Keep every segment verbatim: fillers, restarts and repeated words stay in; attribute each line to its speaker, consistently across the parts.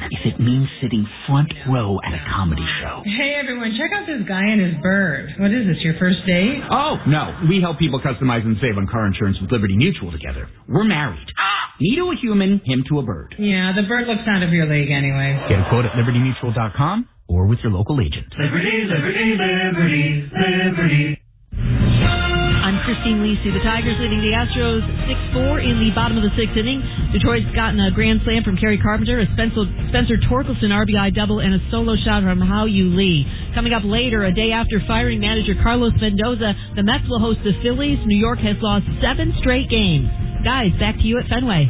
Speaker 1: if it means sitting front row at a comedy show.
Speaker 2: Hey, everyone, check out this guy and his bird. What is this, your first date?
Speaker 1: Oh, no. We help people customize and save on car insurance with Liberty Mutual together. We're married. Me to a human, him to a bird.
Speaker 2: Yeah, the bird looks out of your league anyway.
Speaker 1: Get a quote at liberty mutual dot com or with your local agent.
Speaker 3: Liberty, liberty, liberty, liberty.
Speaker 4: I'm Christine Lisi. The Tigers leading the Astros six four in the bottom of the sixth inning. Detroit's gotten a grand slam from Kerry Carpenter, a Spencer, Spencer Torkelson R B I double, and a solo shot from Hao Yu Lee. Coming up later, a day after firing manager Carlos Mendoza, the Mets will host the Phillies. New York has lost seven straight games. Guys, back to you at Fenway.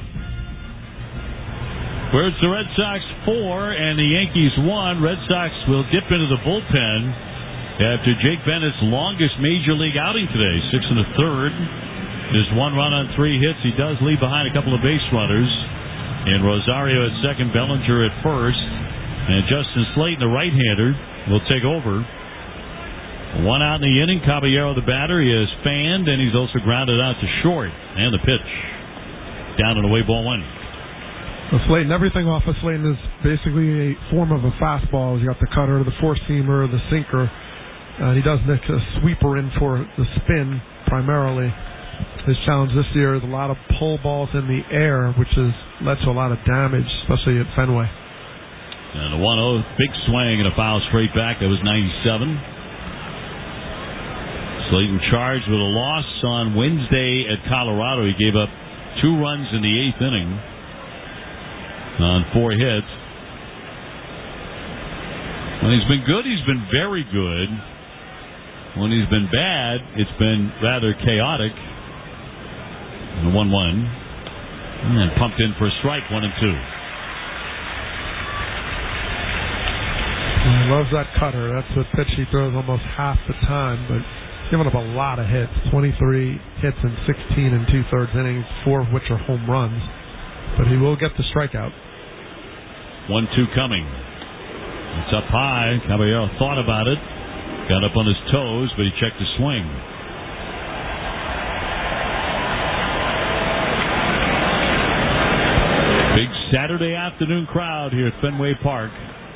Speaker 5: Where it's the Red Sox four and the Yankees one. Red Sox will dip into the bullpen after Jake Bennett's longest major league outing today, six and a third. There's one run on three hits. He does leave behind a couple of base runners. And Rosario at second, Bellinger at first. And Justin Slayton, the right-hander, will take over. One out in the inning. Caballero, the batter, he is fanned, and he's also grounded out to short. And the pitch. Down and away, ball one.
Speaker 6: Well, Slayton, everything off of Slayton is basically a form of a fastball. You got the cutter, the four-seamer, the sinker. Uh, he does mix a sweeper in for the spin, primarily. His challenge this year is a lot of pull balls in the air, which has led to a lot of damage, especially at Fenway.
Speaker 5: And a one oh, big swing and a foul straight back. That was ninety-seven. Slayton charged with a loss on Wednesday at Colorado. He gave up two runs in the eighth inning on four hits. When he's been good, he's been very good. When he's been bad, it's been rather chaotic. And one one. And pumped in for a strike, one and two.
Speaker 6: He loves that cutter. That's what pitch he throws almost half the time, but given up a lot of hits, twenty-three hits in sixteen and two-thirds innings, four of which are home runs. But he will get the strikeout.
Speaker 5: one two coming. It's up high. Caballero thought about it. Got up on his toes, but he checked the swing. Big Saturday afternoon crowd here at Fenway Park.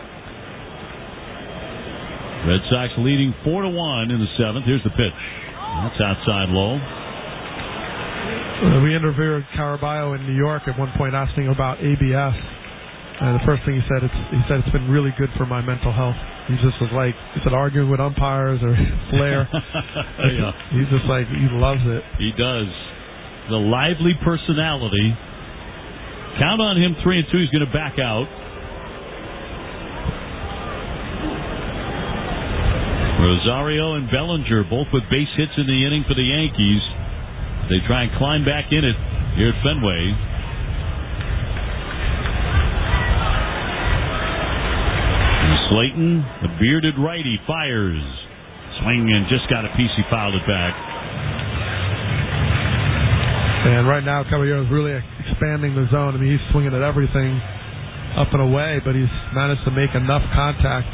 Speaker 5: Red Sox leading four to one in the seventh. Here's the pitch. That's outside low.
Speaker 6: Uh, we interviewed Caraballo in New York at one point, asking about A B S. And the first thing he said, it's, he said it's been really good for my mental health. He just was like, he said arguing with umpires or Flair. Yeah. He's just like, he loves it.
Speaker 5: He does. The lively personality. Count on him, three and two. He's going to back out. Rosario and Bellinger, both with base hits in the inning for the Yankees. They try and climb back in it here at Fenway. And Slayton, the bearded righty, fires. Swing and just got a piece. He fouled it back.
Speaker 6: And right now, Caballero is really expanding the zone. I mean, he's swinging at everything up and away, but he's managed to make enough contact.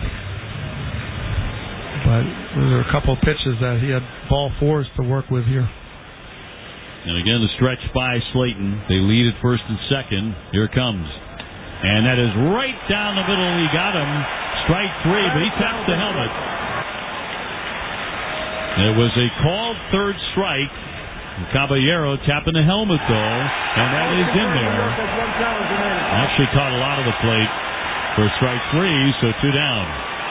Speaker 6: But there are a couple of pitches that he had ball fours to work with here.
Speaker 5: And again, the stretch by Slayton. They lead at first and second. Here it comes. And that is right down the middle. He got him. Strike three, but he tapped the helmet. It was a called third strike. Caballero tapping the helmet, though. And that is in there. Actually caught a lot of the plate for strike three, so two down.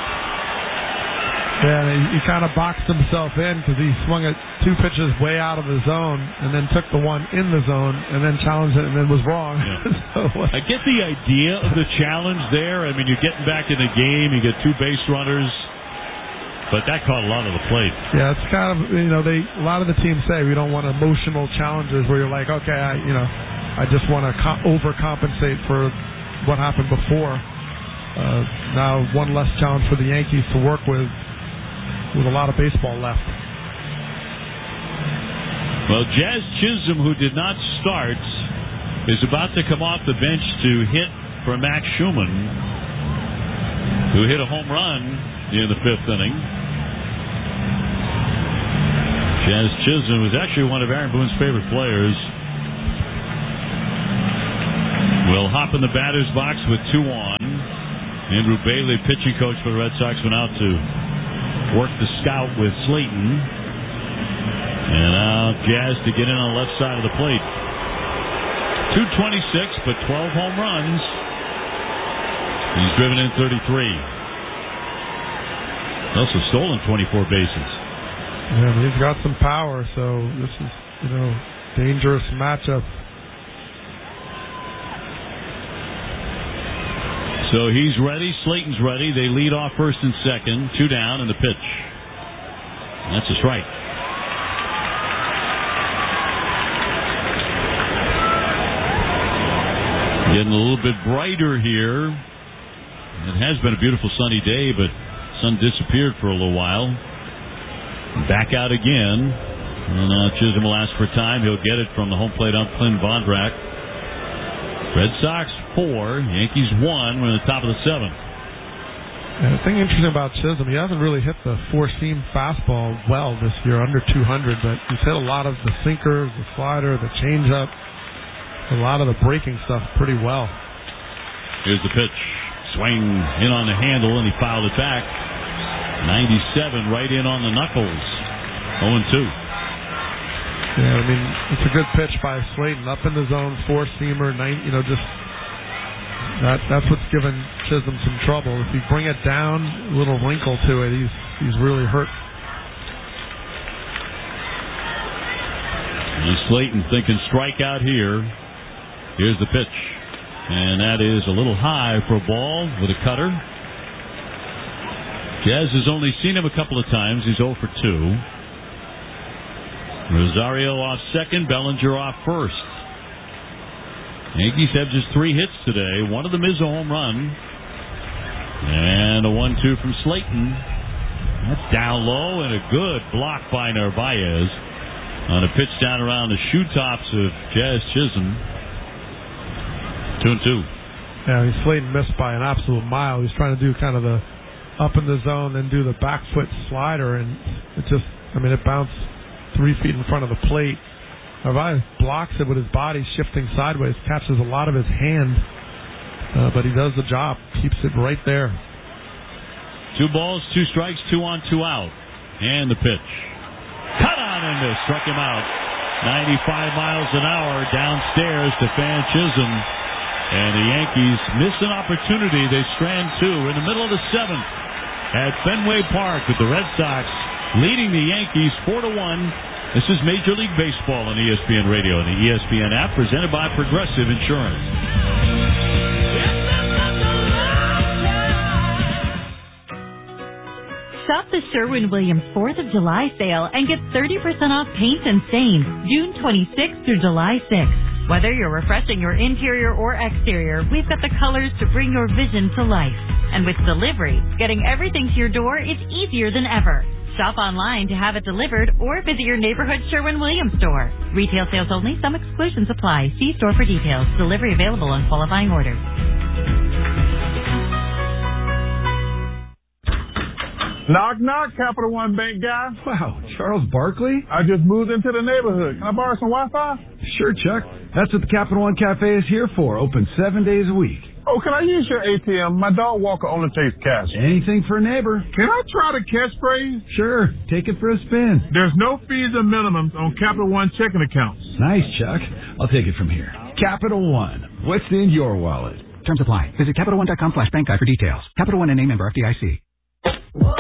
Speaker 6: Yeah, and he, he kind of boxed himself in because he swung at two pitches way out of the zone and then took the one in the zone and then challenged it and then was wrong.
Speaker 5: Yeah.
Speaker 6: so, uh,
Speaker 5: I get the idea of the challenge there. I mean, you're getting back in the game. You get two base runners. But that caught a lot of the plate.
Speaker 6: Yeah, it's kind of, you know, they a lot of the teams say we don't want emotional challenges where you're like, okay, I, you know, I just want to co- overcompensate for what happened before. Uh, now one less challenge for the Yankees to work with. With a lot of baseball left.
Speaker 5: Well, Jazz Chisholm, who did not start, is about to come off the bench to hit for Max Schumann, who hit a home run in the fifth inning. Jazz Chisholm was actually one of Aaron Boone's favorite players. Will hop in the batter's box with two on. Andrew Bailey, pitching coach for the Red Sox, went out to work the scout with Slayton. And now Jazz to get in on the left side of the plate. two twenty-six, but twelve home runs. He's driven in thirty-three. Also stolen twenty-four bases.
Speaker 6: Yeah, he's got some power, so this is, you know, dangerous matchup.
Speaker 5: So he's ready. Slayton's ready. They lead off first and second. Two down, and the pitch. That's a strike. Getting a little bit brighter here. It has been a beautiful sunny day, but sun disappeared for a little while. Back out again. And uh, Chisholm will ask for time. He'll get it from the home plate ump, Clint Vondrak. Red Sox four, Yankees one. We're in the top of the seventh.
Speaker 6: And the thing interesting about Chisholm, he hasn't really hit the four-seam fastball well this year, under two hundred, but he's hit a lot of the sinkers, the slider, the changeup, a lot of the breaking stuff pretty well.
Speaker 5: Here's the pitch. Swing in on the handle, and he fouled it back. ninety-seven right in on the knuckles. oh and two.
Speaker 6: Yeah, I mean, it's a good pitch by Slayton. Up in the zone, four-seamer, nine, you know, just that that's what's given Chisholm some trouble. If you bring it down, a little wrinkle to it, he's he's really hurt.
Speaker 5: And Slayton thinking strikeout here. Here's the pitch. And that is a little high for a ball with a cutter. Jazz has only seen him a couple of times. He's oh for two. Rosario off second, Bellinger off first. Yankees have just three hits today. One of them is a home run. And a one two from Slayton. That's down low and a good block by Narvaez on a pitch down around the shoe tops of Jazz Chisholm. Two and two.
Speaker 6: Yeah, he's Slayton missed by an absolute mile. He's trying to do kind of the up in the zone, then do the back foot slider, and it just, I mean, it bounced three feet in front of the plate. Narvaez blocks it with his body shifting sideways, catches a lot of his hand, uh, but he does the job, keeps it right there.
Speaker 5: Two balls, two strikes, two on, two out. And the pitch. Cut on and miss, struck him out. ninety-five miles an hour downstairs to Fan Chisholm. And the Yankees miss an opportunity. They strand two in the middle of the seventh at Fenway Park with the Red Sox leading the Yankees four to one. This is Major League Baseball on E S P N Radio and the E S P N app, presented by Progressive Insurance.
Speaker 7: Shop the Sherwin-Williams fourth of July sale and get thirty percent off paint and stains June twenty-sixth through July sixth. Whether you're refreshing your interior or exterior, we've got the colors to bring your vision to life. And with delivery, getting everything to your door is easier than ever. Shop online to have it delivered or visit your neighborhood Sherwin-Williams store. Retail sales only. Some exclusions apply. See store for details. Delivery available on qualifying orders.
Speaker 8: Knock, knock, Capital One Bank guy.
Speaker 9: Wow, Charles Barkley?
Speaker 8: I just moved into the neighborhood. Can I borrow some Wi-Fi?
Speaker 9: Sure, Chuck. That's what the Capital One Cafe is here for. Open seven days a week.
Speaker 8: Oh, can I use your A T M? My dog walker only takes cash.
Speaker 9: Anything for a neighbor.
Speaker 8: Can I try the catchphrase?
Speaker 9: Sure. Take it for a spin.
Speaker 8: There's no fees or minimums on Capital One checking accounts.
Speaker 9: Nice, Chuck. I'll take it from here. Capital One. What's in your wallet?
Speaker 10: Terms apply. Visit CapitalOne.com slash bank guide for details. Capital One and a member F D I C.